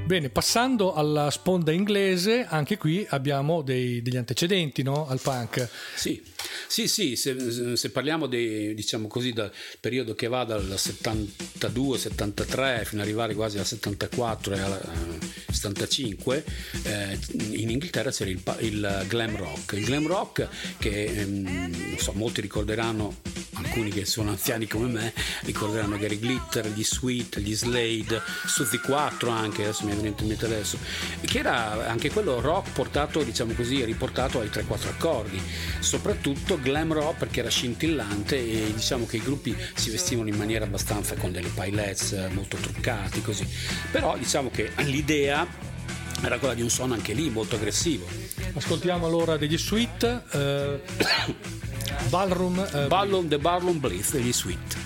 Bene, passando alla sponda inglese, anche qui abbiamo degli antecedenti, no? Al punk. Sì, se parliamo diciamo così, dal periodo che va dal 72-73 fino ad arrivare quasi al 74 e al 75, in Inghilterra c'era il glam rock. Il glam rock che non so, molti ricorderanno, alcuni che sono anziani come me ricorderanno Gary Glitter, gli Sweet, gli Slade, Suzy 4 anche, adesso mi è venuto in mente adesso, che era anche quello rock portato, diciamo così, riportato ai 3-4 accordi, soprattutto glam rock perché era scintillante e diciamo che i gruppi si vestivano in maniera abbastanza con delle paillettes molto truccati così, però diciamo che l'idea era quella di un suono anche lì molto aggressivo. Ascoltiamo allora degli Sweet, Ballroom, The Ballroom Blitz degli Sweet.